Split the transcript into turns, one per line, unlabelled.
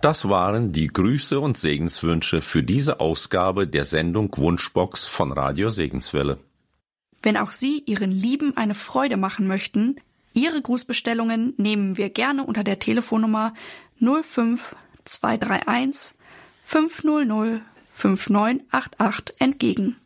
Das waren die Grüße und Segenswünsche für diese Ausgabe der Sendung Wunschbox von Radio Segenswelle.
Wenn auch Sie Ihren Lieben eine Freude machen möchten, Ihre Grußbestellungen nehmen wir gerne unter der Telefonnummer 05 231 500 5988 entgegen.